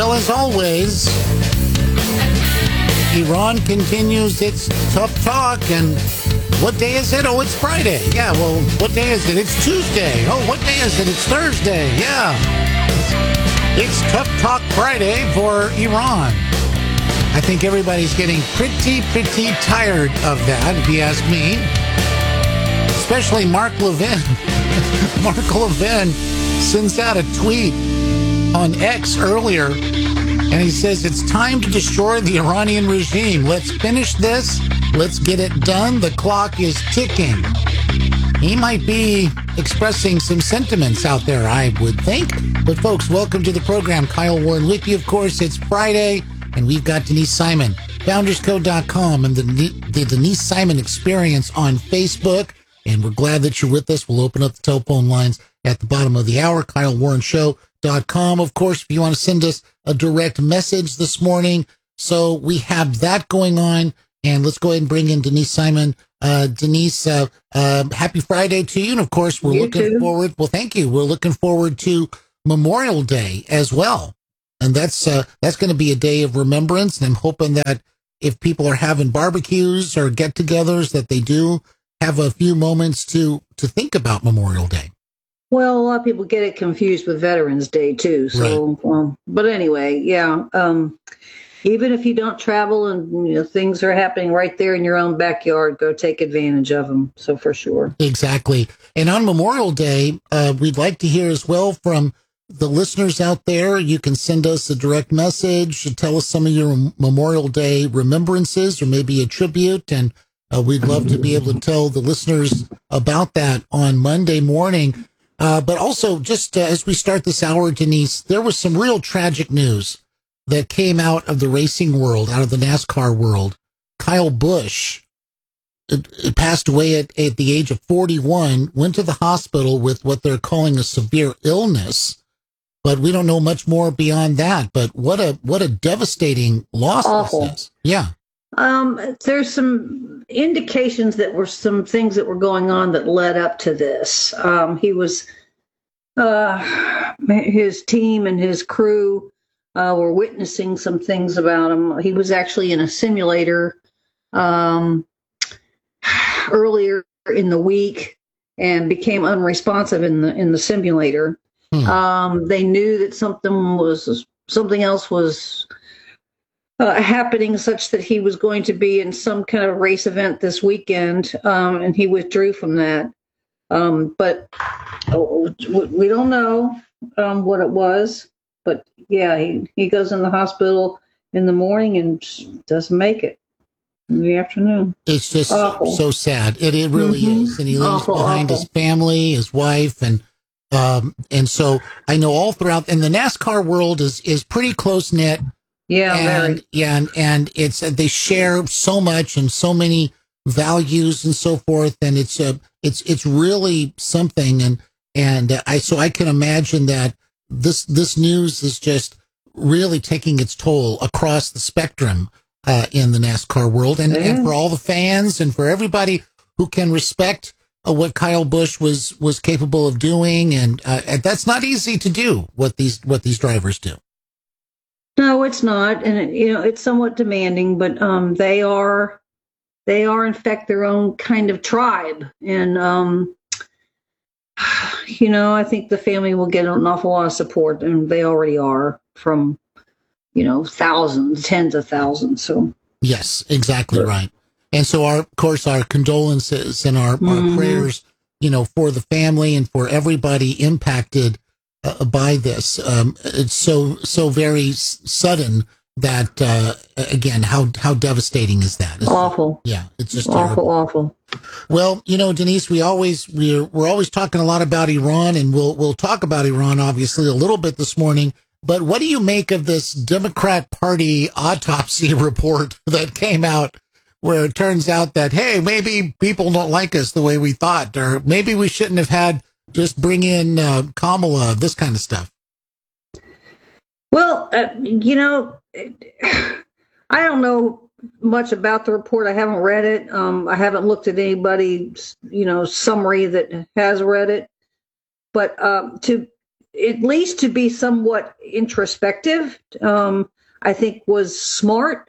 Well, as always, Iran continues its tough talk. And what day is it? Oh, it's Friday. Yeah, well, what day is it? It's Tuesday. Oh, what day is it? It's Thursday. Yeah. It's Tough Talk Friday for Iran. I think everybody's getting pretty tired of that, if you ask me. Especially Mark Levin. Mark Levin sends out a tweet on X earlier, and he says, it's time to destroy the Iranian regime. Let's finish this. Let's get it done. The clock is ticking. He might be expressing some sentiments out there, I would think. But folks, welcome to the program. Kyle Warren with you. Of course, it's Friday, and we've got Denise Simon, founderscode.com, and the Denise Simon Experience on Facebook. And we're glad that you're with us. We'll open up the telephone lines at the bottom of the hour, KyleWarrenShow.com. Of course, if you want to send us a direct message this morning. So we have that going on. And let's go ahead and bring in Denise Simon. Denise, happy Friday to you. And of course, we're looking forward. Well, thank you. We're looking forward to Memorial Day as well. And that's going to be a day of remembrance. And I'm hoping that if people are having barbecues or get-togethers, that they do have a few moments to think about Memorial Day. Well, a lot of people get it confused with Veterans Day too. So, right. But anyway, yeah. Even if you don't travel and things are happening right there in your own backyard, go take advantage of them. So for sure. Exactly. And on Memorial Day, we'd like to hear as well from the listeners out there. You can send us a direct message and tell us some of your Memorial Day remembrances or maybe a tribute. And we'd love to be able to tell the listeners about that on Monday morning. But also, just as we start this hour, Denise, there was some real tragic news that came out of the racing world, out of the NASCAR world. Kyle Busch passed away at the age of 41, went to the hospital with what they're calling a severe illness, but we don't know much more beyond that. But what a devastating loss Awful. This is. Yeah. There's some indications that were some things that were going on that led up to this. His team and his crew were witnessing some things about him. He was actually in a simulator earlier in the week and became unresponsive in the simulator. They knew that something else was happening, such that he was going to be in some kind of race event this weekend, and he withdrew from that. But we don't know what it was. But yeah, he goes in the hospital in the morning and doesn't make it in the afternoon. It's just so sad. It really is. And he leaves Awful. behind his family, his wife, and so I know all throughout, and the NASCAR world is pretty close knit. Yeah, and, very. and it's they share so much and so many values and so forth, and it's really something. And I can imagine that this news is just really taking its toll across the spectrum in the NASCAR world, and for all the fans and for everybody who can respect what Kyle Busch was capable of doing, and that's not easy to do what these drivers do. No, it's not, and it's somewhat demanding, but they are in fact their own kind of tribe, and I think the family will get an awful lot of support, and they already are from thousands, tens of thousands. So yes, exactly right. And so our condolences and our prayers, for the family and for everybody impacted by this. It's so very sudden that again, how devastating is that? Awful. Yeah, it's just awful. Well, Denise, we're always talking a lot about Iran, and we'll talk about Iran obviously a little bit this morning. But what do you make of this Democrat Party autopsy report that came out, where it turns out that, hey, maybe people don't like us the way we thought, or maybe we shouldn't have had just bring in Kamala, this kind of stuff? Well, I don't know much about the report. I haven't read it. I haven't looked at anybody's, summary that has read it. But to at least to be somewhat introspective, I think was smart.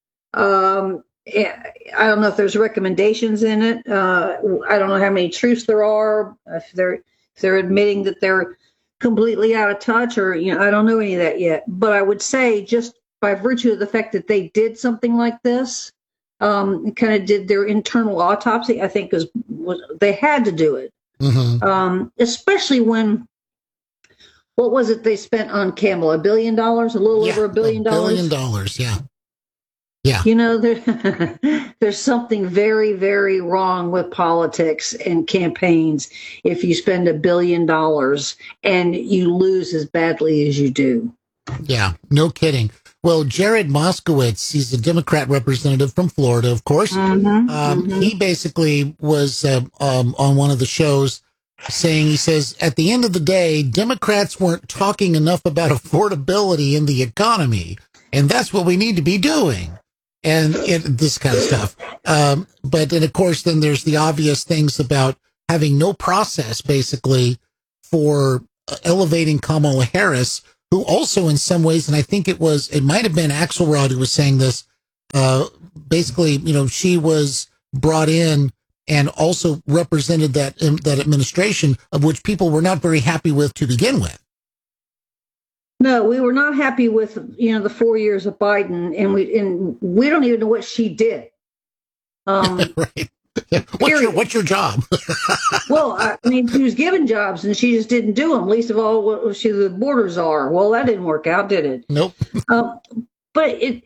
I don't know if there's recommendations in it. I don't know how many truths there are. If they're admitting that they're completely out of touch, or I don't know any of that yet. But I would say, just by virtue of the fact that they did something like this, kind of did their internal autopsy, I think was they had to do it. Mm-hmm. Especially when, what was it they spent on Campbell? $1 billion, a little over $1 billion. $1 billion, yeah. Yeah. There's something very, very wrong with politics and campaigns if you spend $1 billion and you lose as badly as you do. Yeah, no kidding. Well, Jared Moskowitz, he's a Democrat representative from Florida, of course. He basically was on one of the shows saying, he says, at the end of the day, Democrats weren't talking enough about affordability in the economy, and that's what we need to be doing. And this kind of stuff. But then, of course, then there's the obvious things about having no process, basically, for elevating Kamala Harris, who also in some ways, and I think it might have been Axelrod who was saying this, basically, she was brought in and also represented that administration, of which people were not very happy with to begin with. No, we were not happy with the 4 years of Biden, and we don't even know what she did. Right. What's your job? Well, I mean, she was given jobs and she just didn't do them. Least of all, what she the border czar. Well, that didn't work out, did it? Nope. But it'd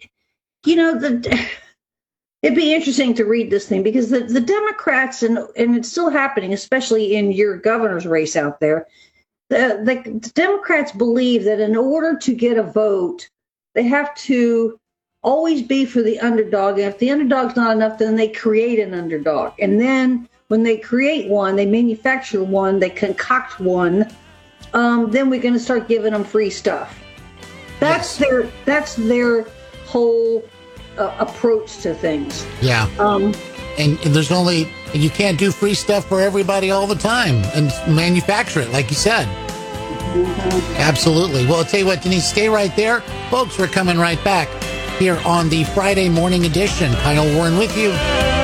be interesting to read this thing, because the Democrats, and it's still happening, especially in your governor's race out there. The Democrats believe that in order to get a vote, they have to always be for the underdog. And if the underdog's not enough, then they create an underdog. And then when they create one, they manufacture one, they concoct one, then we're going to start giving them free stuff. That's their whole approach to things. Yeah. And you can't do free stuff for everybody all the time and manufacture it, like you said. Mm-hmm. Absolutely. Well, I'll tell you what, Denise, stay right there. Folks, we're coming right back here on the Friday morning edition. Kyle Warren with you.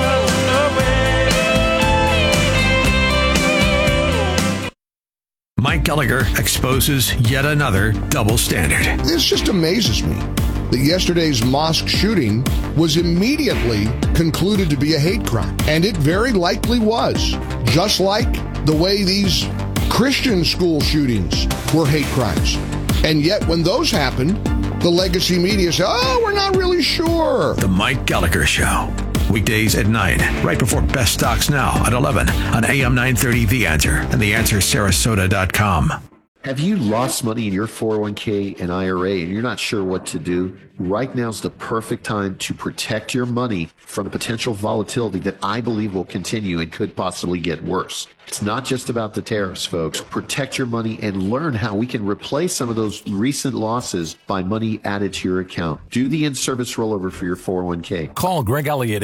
Mike Gallagher exposes yet another double standard. This just amazes me that yesterday's mosque shooting was immediately concluded to be a hate crime. And it very likely was. Just like the way these Christian school shootings were hate crimes. And yet when those happened, the legacy media said, we're not really sure. The Mike Gallagher Show. Weekdays at 9, right before Best Stocks Now at 11 on AM 930 The Answer and TheAnswerSarasota.com. Have you lost money in your 401k and IRA and you're not sure what to do? Right now is the perfect time to protect your money from the potential volatility that I believe will continue and could possibly get worse. It's not just about the tariffs, folks. Protect your money and learn how we can replace some of those recent losses by money added to your account. Do the in-service rollover for your 401k. Call Greg Elliott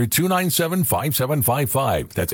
800-297-5755. That's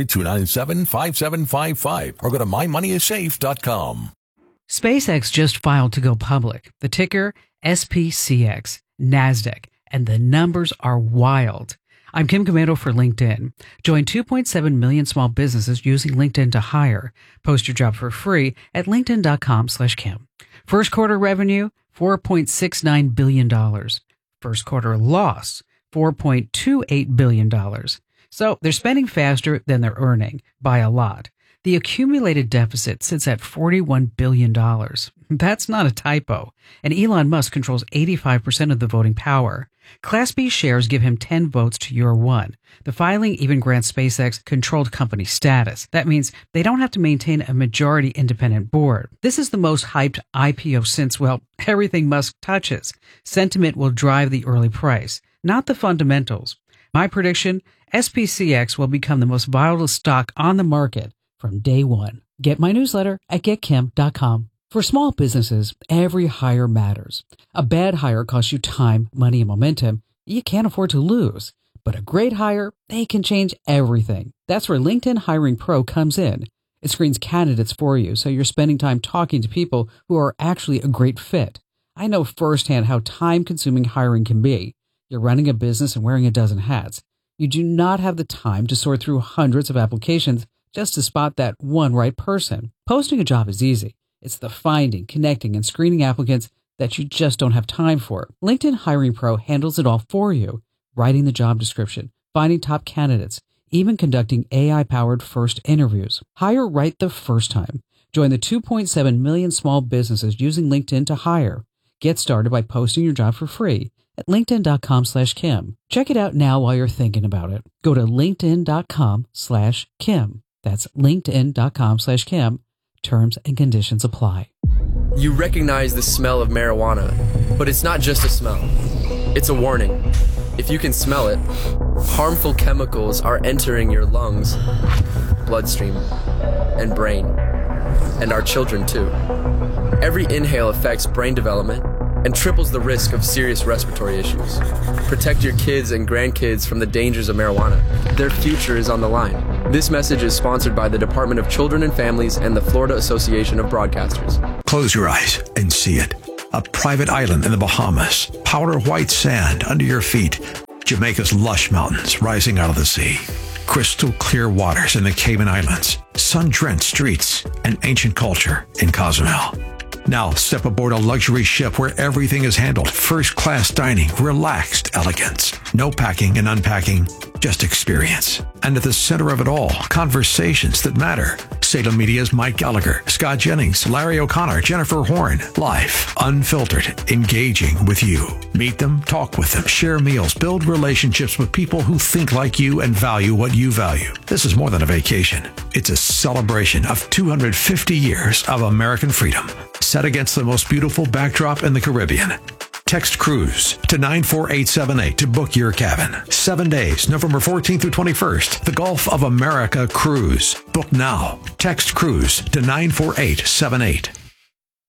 800-297-5755. Or go to mymoneyissafe.com. SpaceX just filed to go public. The ticker SPCX, NASDAQ, and the numbers are wild. I'm Kim Commando for LinkedIn. Join 2.7 million small businesses using LinkedIn to hire. Post your job for free at linkedin.com/Kim. First quarter revenue, $4.69 billion. First quarter loss, $4.28 billion. So they're spending faster than they're earning by a lot. The accumulated deficit sits at $41 billion. That's not a typo. And Elon Musk controls 85% of the voting power. Class B shares give him 10 votes to your 1. The filing even grants SpaceX controlled company status. That means they don't have to maintain a majority independent board. This is the most hyped IPO since, well, everything Musk touches. Sentiment will drive the early price, not the fundamentals. My prediction, SPCX will become the most volatile stock on the market from day one. Get my newsletter at getkim.com. For small businesses, every hire matters. A bad hire costs you time, money, and momentum you can't afford to lose. But a great hire, they can change everything. That's where LinkedIn Hiring Pro comes in. It screens candidates for you, so you're spending time talking to people who are actually a great fit. I know firsthand how time-consuming hiring can be. You're running a business and wearing a dozen hats. You do not have the time to sort through hundreds of applications just to spot that one right person. Posting a job is easy. It's the finding, connecting, and screening applicants that you just don't have time for. LinkedIn Hiring Pro handles it all for you. Writing the job description, finding top candidates, even conducting AI-powered first interviews. Hire right the first time. Join the 2.7 million small businesses using LinkedIn to hire. Get started by posting your job for free at linkedin.com/Kim. Check it out now while you're thinking about it. Go to linkedin.com/Kim. That's linkedin.com/Kim. Terms and conditions apply. You recognize the smell of marijuana, but it's not just a smell. It's a warning. If you can smell it, harmful chemicals are entering your lungs, bloodstream, and brain, and our children too. Every inhale affects brain development and triples the risk of serious respiratory issues. Protect your kids and grandkids from the dangers of marijuana. Their future is on the line. This message is sponsored by the Department of Children and Families and the Florida Association of Broadcasters. Close your eyes and see it. A private island in the Bahamas, powder white sand under your feet, Jamaica's lush mountains rising out of the sea, crystal clear waters in the Cayman Islands, sun-drenched streets, and ancient culture in Cozumel. Now step aboard a luxury ship where everything is handled. First-class dining, relaxed elegance. No packing and unpacking, just experience. And at the center of it all, conversations that matter. Salem Media's Mike Gallagher, Scott Jennings, Larry O'Connor, Jennifer Horn. Life, unfiltered, engaging with you. Meet them, talk with them, share meals, build relationships with people who think like you and value what you value. This is more than a vacation. It's a celebration of 250 years of American freedom, set against the most beautiful backdrop in the Caribbean. Text cruise to 94878 to book your cabin. 7 days, November 14th through 21st. The Gulf of America Cruise. Book now. Text cruise to 94878.